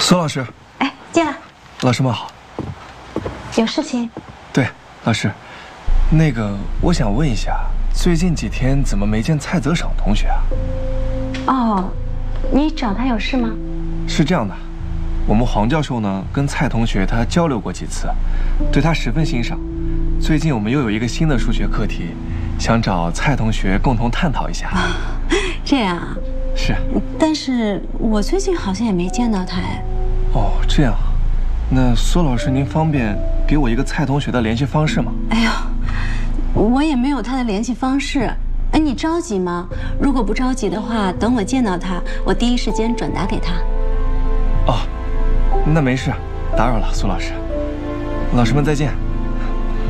苏老师， 哎，进来。 老师们好。 有事情？ 对，老师，那个我想问一下，最近几天怎么没见蔡泽赏同学啊？ 哦，你找他有事吗？ 是这样的，我们黄教授呢跟蔡同学他交流过几次，对他十分欣赏。最近我们又有一个新的数学课题，想找蔡同学共同探讨一下。 啊，这样啊？ 是。 但是我最近好像也没见到他哎。哦， 这样。那苏老师，您方便给我一个蔡同学的联系方式吗？ 哎呦，我也没有他的联系方式。哎，你着急吗？如果不着急的话，等我见到他，我第一时间转达给他。 哦，那没事，打扰了，苏老师。老师们再见。